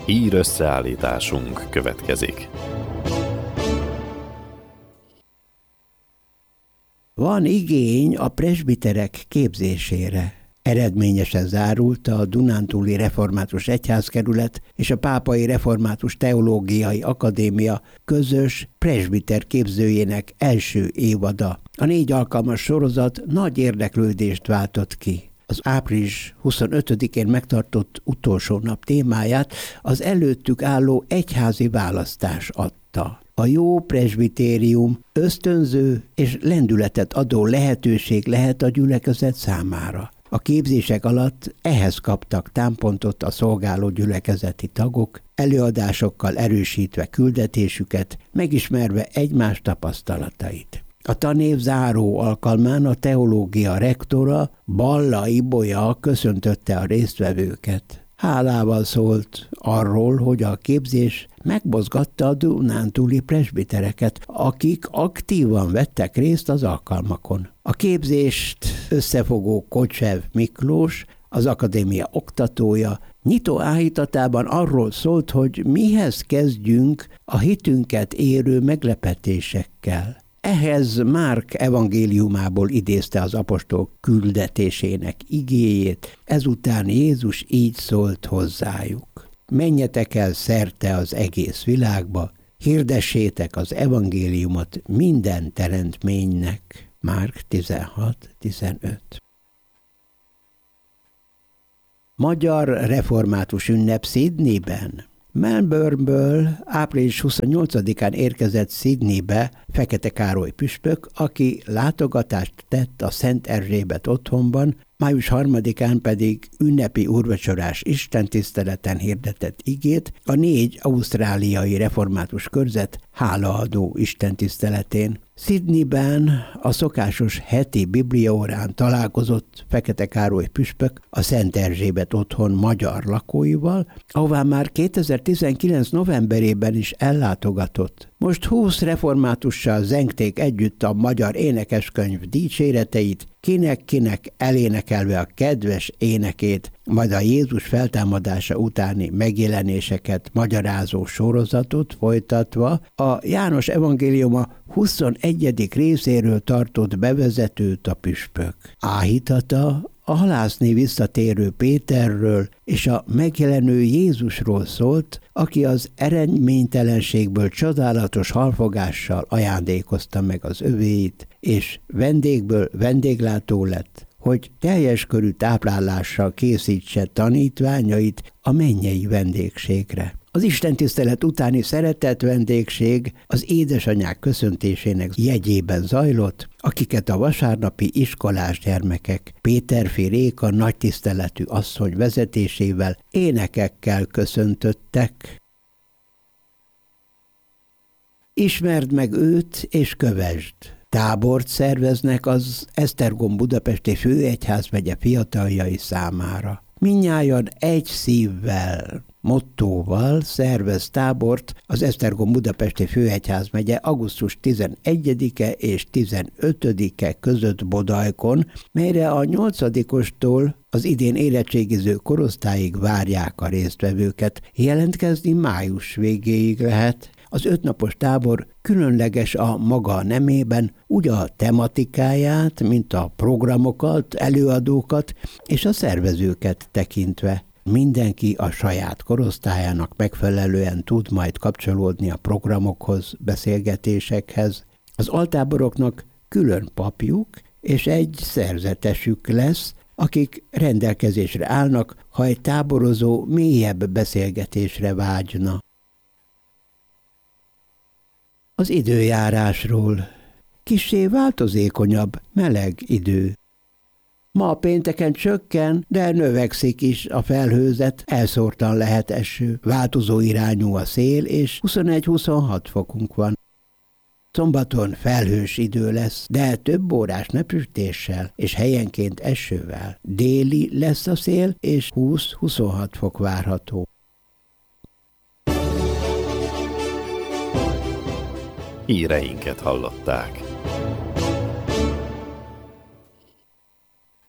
Ír összeállításunk következik. Van igény a presbiterek képzésére. Eredményesen zárult a Dunántúli Református Egyházkerület és a Pápai Református Teológiai Akadémia közös presbiter képzőjének első évada. A 4 alkalmas sorozat nagy érdeklődést váltott ki. Az április 25-én megtartott utolsó nap témáját az előttük álló egyházi választás adta. A jó presbitérium ösztönző és lendületet adó lehetőség lehet a gyülekezet számára. A képzések alatt ehhez kaptak támpontot a szolgáló gyülekezeti tagok, előadásokkal erősítve küldetésüket, megismerve egymás tapasztalatait. A tanév záró alkalmán a teológia rektora, Balla Ibolya köszöntötte a résztvevőket. Hálával szólt arról, hogy a képzés megmozgatta a dunántúli presbitereket, akik aktívan vettek részt az alkalmakon. A képzést összefogó Kocsev Miklós, az akadémia oktatója, nyitó áhítatában arról szólt, hogy mihez kezdjünk a hitünket érő meglepetésekkel. Ehhez Márk evangéliumából idézte az apostol küldetésének igéjét, ezután Jézus így szólt hozzájuk. Menjetek el szerte az egész világba, hirdessétek az evangéliumot minden teremtménynek. Márk 16-15. Magyar református ünnep Sydneyben. Melbourneből április 28-án érkezett Sydneybe Fekete Károly püspök, aki látogatást tett a Szent Erzsébet otthonban, május 3-án pedig ünnepi úrvacsorás istentiszteleten hirdetett igét a 4 ausztráliai református körzet hálaadó istentiszteletén. Sydneyben a szokásos heti bibliaórán találkozott Fekete Károly püspök a Szent Erzsébet otthon magyar lakóival, ahová már 2019. novemberében is ellátogatott. Most 20 reformátussal zengték együtt a magyar énekeskönyv dicséreteit, kinek-kinek elénekelve a kedves énekét, majd a Jézus feltámadása utáni megjelenéseket magyarázó sorozatot folytatva a János evangéliuma 21. részéről tartott bevezetőt a püspök. Áhítata a halászni visszatérő Péterről és a megjelenő Jézusról szólt, aki az eredménytelenségből csodálatos halfogással ajándékozta meg az övéit, és vendégből vendéglátó lett, hogy teljes körű táplálással készítse tanítványait a mennyei vendégségre. Az istentisztelet utáni szeretett vendégség az édesanyák köszöntésének jegyében zajlott, akiket a vasárnapi iskolás gyermekek Péterfi Réka nagytiszteletű asszony vezetésével énekekkel köszöntöttek. Ismerd meg őt és kövesd! Tábort szerveznek az Esztergom budapesti főegyházmegye fiataljai számára. Mindnyájan egy szívvel, mottóval szervez tábort az Esztergom budapesti főegyházmegye augusztus 11-e és 15-e között Bodajkon, melyre a 8-ostól az idén érettségiző korosztályig várják a résztvevőket. Jelentkezni május végéig lehet. Az 5 napos tábor különleges a maga nemében, úgy a tematikáját, mint a programokat, előadókat és a szervezőket tekintve. Mindenki a saját korosztályának megfelelően tud majd kapcsolódni a programokhoz, beszélgetésekhez. Az altáboroknak külön papjuk és egy szerzetesük lesz, akik rendelkezésre állnak, ha egy táborozó mélyebb beszélgetésre vágyna. Az időjárásról. Kissé változékonyabb, meleg idő. Ma pénteken csökken, de növekszik is a felhőzet, elszórtan lehet eső. Változó irányú a szél, és 21-26 fokunk van. Szombaton felhős idő lesz, de több órás napsütéssel és helyenként esővel. Déli lesz a szél, és 20-26 fok várható. Híreinket hallották.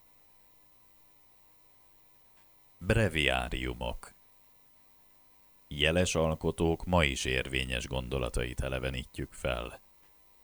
Breviáriumok. jeles alkotók ma is érvényes gondolatait elevenítjük fel.